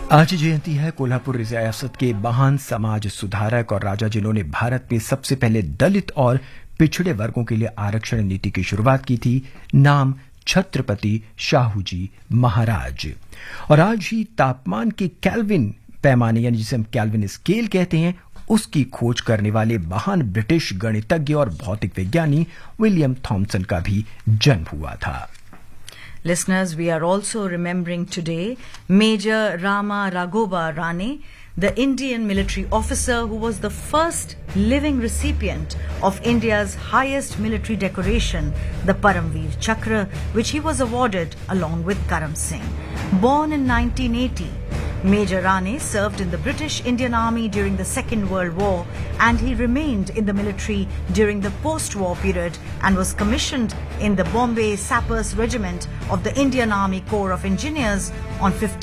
आज जयंती है कोल्हापुर रियासत के महान समाज सुधारक और राजा जिन्होंने भारत में सबसे पहले दलित और पिछड़े वर्गों के लिए आरक्षण नीति की शुरुआत की थी। नाम छत्रपति शाहूजी महाराज। और आज ही तापमान के केल्विन पैमाने यानी जिसे हम केल्विन स्केल कहते हैं उसकी खोज करने वाले महान ब्रिटिश गणितज्ञ और भौतिक विज्ञानी विलियम थॉमसन का भी जन्म हुआ था। Listeners, we are also remembering today Major Rama Raghoba Rane, the Indian military officer who was the first living recipient of India's highest military decoration, the Paramveer Chakra, which he was awarded along with Karam Singh. Born in 1980, Major Rane served in the British Indian Army during the Second World War, and he remained in the military during the post-war period and was commissioned in the Bombay Sappers Regiment of the Indian Army Corps of Engineers on 15